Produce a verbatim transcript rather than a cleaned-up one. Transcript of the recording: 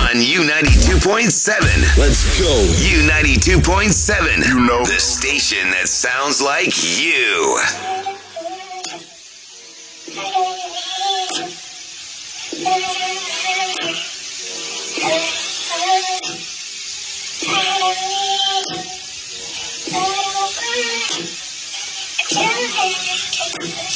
on U ninety-two point seven. Let's go. U ninety-two point seven. You know. The station that sounds like you. Thank you.